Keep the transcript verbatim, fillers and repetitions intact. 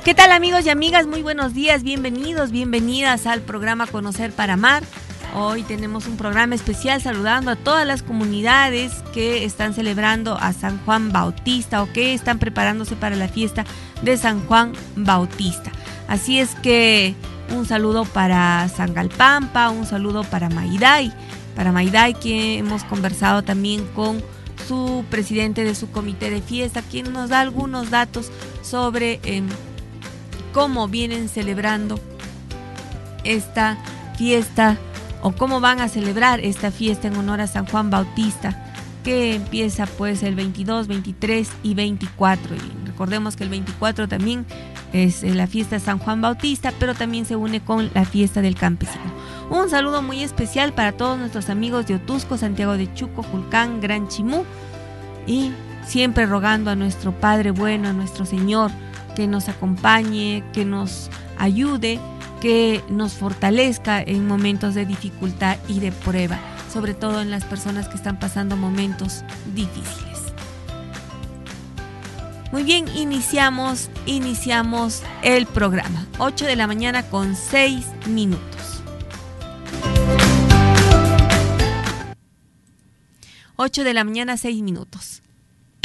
¿Qué tal, amigos y amigas? Muy buenos días, bienvenidos, bienvenidas al programa Conocer para Amar. Hoy tenemos un programa especial saludando a todas las comunidades que están celebrando a San Juan Bautista o que están preparándose para la fiesta de San Juan Bautista. Así es que un saludo para Sangalpampa, un saludo para Mayday, para Mayday, que hemos conversado también con su presidente de su comité de fiesta, quien nos da algunos datos sobre eh, cómo vienen celebrando esta fiesta o cómo van a celebrar esta fiesta en honor a San Juan Bautista, que empieza pues el veintidós, veintitrés y veinticuatro. Y recordemos que el veinticuatro también es la fiesta de San Juan Bautista, pero también se une con la fiesta del campesino. Un saludo muy especial para todos nuestros amigos de Otusco, Santiago de Chuco, Julcán, Gran Chimú, y siempre rogando a nuestro Padre bueno, a nuestro Señor, que nos acompañe, que nos ayude, que nos fortalezca en momentos de dificultad y de prueba, sobre todo en las personas que están pasando momentos difíciles. Muy bien, iniciamos, iniciamos el programa. ocho de la mañana con seis minutos. ocho de la mañana, seis minutos.